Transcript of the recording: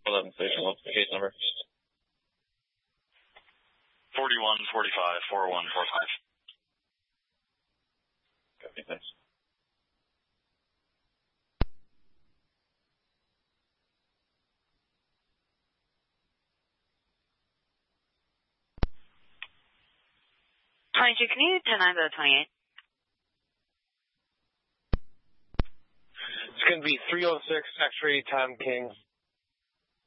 11 station, what's the case number? 4145, 4145. Copy, thanks. Can you 10-9 to the 28? It's going to be 306 X-ray Tom King.